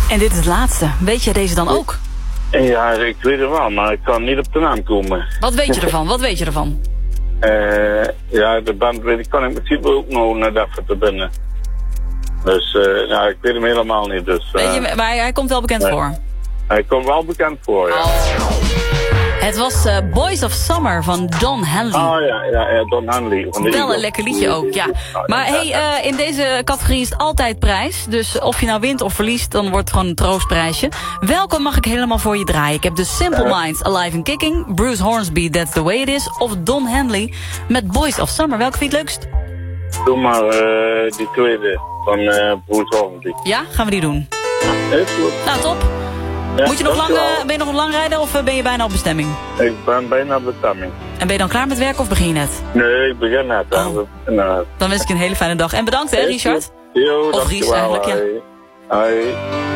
En dit is het laatste. Weet jij deze dan ook? Ja, ik weet het wel, maar ik kan niet op de naam komen. Wat weet je ervan? Wat weet je ervan? Ja, de band weet ik, kan ik misschien ook nog net even te binnen. Dus ja, ik weet hem helemaal niet. Dus, weet je, maar hij komt wel bekend voor? Hij komt wel bekend voor, ja. Oh. Het was Boys of Summer van Don Henley. Oh ja, Don Henley. Wel een lekker liedje ook, ja. Maar hey, in deze categorie is het altijd prijs. Dus of je nou wint of verliest, dan wordt het gewoon een troostprijsje. Welke mag ik helemaal voor je draaien? Ik heb de Simple Minds, Alive and Kicking, Bruce Hornsby, That's the Way It Is, of Don Henley met Boys of Summer. Welke vind je het leukst? Doe maar die tweede van Bruce Hornsby. Ja, gaan we die doen. Is goed. Nou, top. Ja, moet je nog lang, ben je nog lang rijden of ben je bijna op bestemming? Ik ben bijna op bestemming. En ben je dan klaar met werken of begin je net? Nee, ik begin net. Dan wens ik je een hele fijne dag. En bedankt hè, Richard. Jo, of Ries eigenlijk, ja. Hoi.